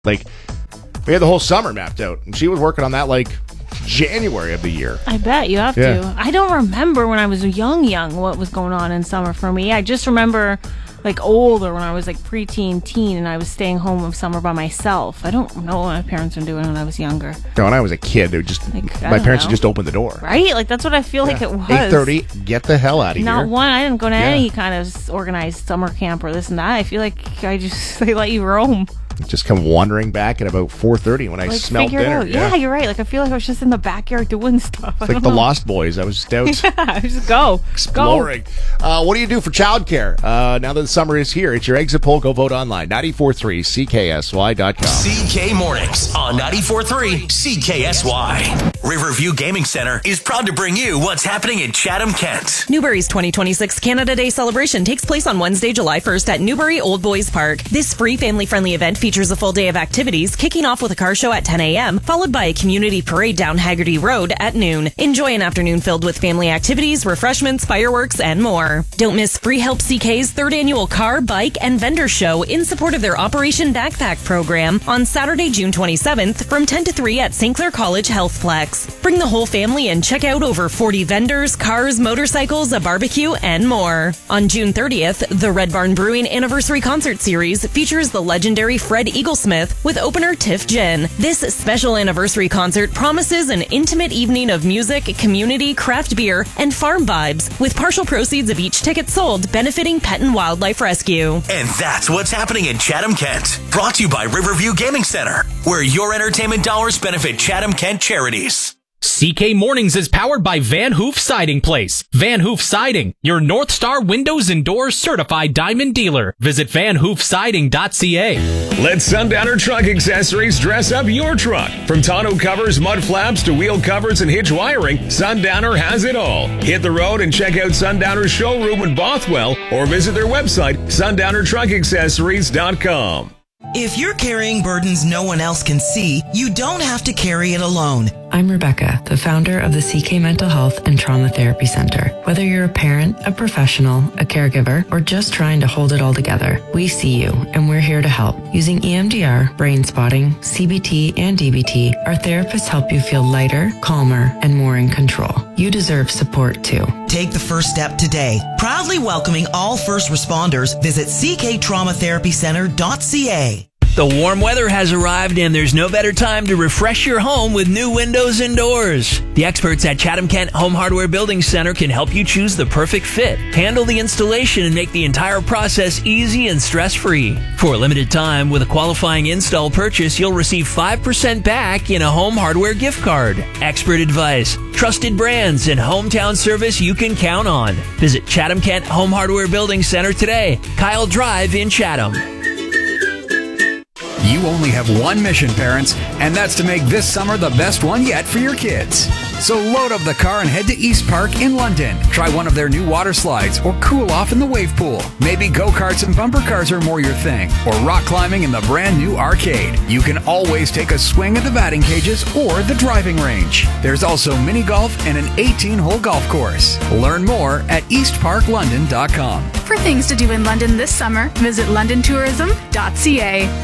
Like, we had the whole summer mapped out, and she was working on that like January of the year. I bet you have to. I don't remember when I was young what was going on in summer for me. I just remember like older when I was like preteen, teen, and I was staying home of summer by myself. I don't know what my parents were doing when I was younger. No, when I was a kid, they just my parents would just open the door. Right? Like that's what I feel like it was. 8:30, get the hell out of here. Not one. I didn't go to any kind of organized summer camp or this and that. I feel like they let you roam. Just come wandering back at about 4:30 when I smelled dinner. Yeah, you're right. Like I feel like I was just in the backyard doing stuff. It's like the Lost Boys. I was just out just go. Exploring. What do you do for childcare? Now that the summer is here, it's your exit poll. Go vote online. 94.3 CKSY.com. CK Mornings on 94.3 CKSY. Riverview Gaming Center is proud to bring you what's happening in Chatham, Kent. Newbury's 2026 Canada Day celebration takes place on Wednesday, July 1st at Newbury Old Boys Park. This free family-friendly event features a full day of activities, kicking off with a car show at 10 a.m., followed by a community parade down Haggerty Road at noon. Enjoy an afternoon filled with family activities, refreshments, fireworks, and more. Don't miss Free Help CK's third annual car, bike, and vendor show in support of their Operation Backpack program on Saturday, June 27th from 10 to 3 at St. Clair College Healthplex. Bring the whole family and check out over 40 vendors, cars, motorcycles, a barbecue, and more. On June 30th, the Red Barn Brewing Anniversary Concert Series features the legendary Fred Eaglesmith with opener Tiff Gin. This special anniversary concert promises an intimate evening of music, community, craft beer, and farm vibes, with partial proceeds of each ticket sold benefiting Pet and Wildlife Rescue. And that's what's happening in Chatham, Kent. Brought to you by Riverview Gaming Center, where your entertainment dollars benefit Chatham, Kent charities. CK Mornings is powered by Van Hoof Siding Place. Van Hoof Siding, your North Star Windows and Doors certified diamond dealer. Visit vanhoofsiding.ca. Let Sundowner Truck Accessories dress up your truck. From tonneau covers, mud flaps, to wheel covers and hitch wiring, Sundowner has it all. Hit the road and check out Sundowner's showroom in Bothwell or visit their website, sundownertruckaccessories.com. If you're carrying burdens no one else can see, you don't have to carry it alone. I'm Rebecca, the founder of the CK Mental Health and Trauma Therapy Center. Whether you're a parent, a professional, a caregiver, or just trying to hold it all together, we see you and we're here to help. Using EMDR, brain spotting, CBT, and DBT, our therapists help you feel lighter, calmer, and more in control. You deserve support too. Take the first step today. Proudly welcoming all first responders. Visit cktraumatherapycenter.ca. The warm weather has arrived and there's no better time to refresh your home with new windows and doors. The experts at Chatham Kent Home Hardware Building Center can help you choose the perfect fit, handle the installation, and make the entire process easy and stress-free. For a limited time, with a qualifying install purchase, you'll receive 5% back in a home hardware gift card. Expert advice, trusted brands, and hometown service you can count on. Visit Chatham Kent Home Hardware Building Center today, Kyle Drive in Chatham. You only have one mission, parents, and that's to make this summer the best one yet for your kids. So load up the car and head to East Park in London. Try one of their new water slides or cool off in the wave pool. Maybe go-karts and bumper cars are more your thing, or rock climbing in the brand new arcade. You can always take a swing at the batting cages or the driving range. There's also mini golf and an 18-hole golf course. Learn more at eastparklondon.com. For things to do in London this summer, visit londontourism.ca.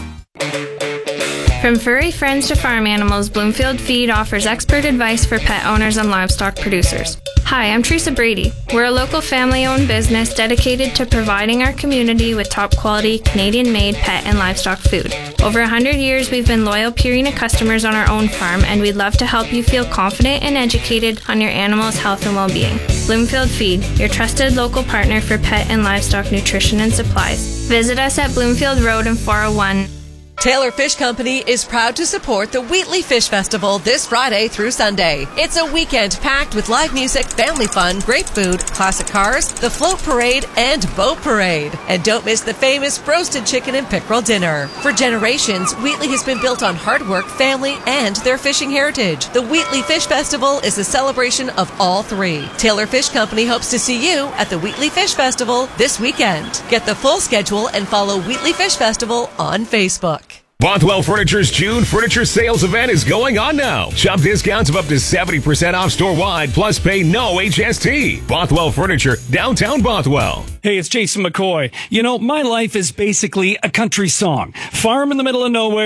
From furry friends to farm animals, Bloomfield Feed offers expert advice for pet owners and livestock producers. Hi, I'm Teresa Brady. We're a local family-owned business dedicated to providing our community with top-quality, Canadian-made pet and livestock food. Over 100 years, we've been loyal Purina customers on our own farm, and we'd love to help you feel confident and educated on your animal's health and well-being. Bloomfield Feed, your trusted local partner for pet and livestock nutrition and supplies. Visit us at Bloomfield Road and 401. Taylor Fish Company is proud to support the Wheatley Fish Festival this Friday through Sunday. It's a weekend packed with live music, family fun, great food, classic cars, the float parade, and boat parade. And don't miss the famous roasted chicken and pickerel dinner. For generations, Wheatley has been built on hard work, family, and their fishing heritage. The Wheatley Fish Festival is a celebration of all three. Taylor Fish Company hopes to see you at the Wheatley Fish Festival this weekend. Get the full schedule and follow Wheatley Fish Festival on Facebook. Bothwell Furniture's June Furniture Sales Event is going on now. Shop discounts of up to 70% off store-wide, plus pay no HST. Bothwell Furniture, downtown Bothwell. Hey, it's Jason McCoy. You know, my life is basically a country song. Farm in the middle of nowhere.